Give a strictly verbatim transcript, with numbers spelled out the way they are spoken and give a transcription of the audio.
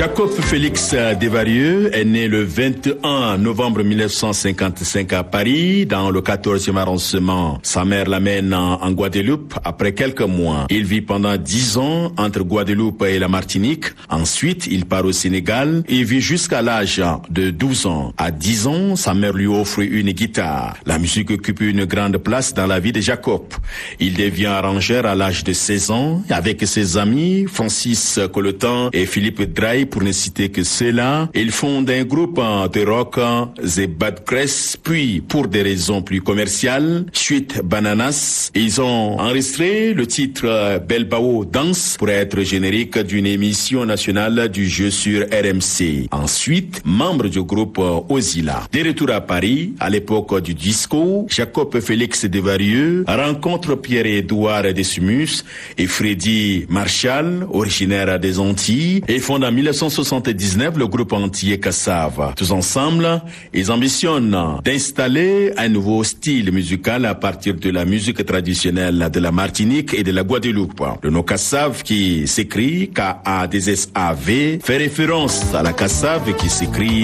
Jacob Félix Desvarieux est né le vingt et un novembre mille neuf cent cinquante-cinq à Paris, dans le quatorzième arrondissement. Sa mère l'amène en Guadeloupe après quelques mois. Il vit pendant dix ans entre Guadeloupe et la Martinique. Ensuite, il part au Sénégal et vit jusqu'à l'âge de douze ans. À dix ans, sa mère lui offre une guitare. La musique occupe une grande place dans la vie de Jacob. Il devient arrangeur à l'âge de seize ans avec ses amis Francis Colletan et Philippe Draille, pour ne citer que ceux-là. Ils fondent un groupe de rock, The Bad Cress, puis pour des raisons plus commerciales, Sweet Bananas. Ils ont enregistré le titre Belbao Dance pour être générique d'une émission nationale du jeu sur R M C. Ensuite, membre du groupe Ozilla. De retour à Paris, à l'époque du disco, Jacob Félix Desvarieux rencontre Pierre-Édouard Dessumus et Freddy Marshall, originaire des Antilles, et fonde en mille neuf cent soixante-dix-neuf le groupe antillais Kassav. Tous ensemble, ils ambitionnent d'installer un nouveau style musical à partir de la musique traditionnelle de la Martinique et de la Guadeloupe. Le nom Kassav, qui s'écrit K A S S A V, fait référence à la Kassav qui s'écrit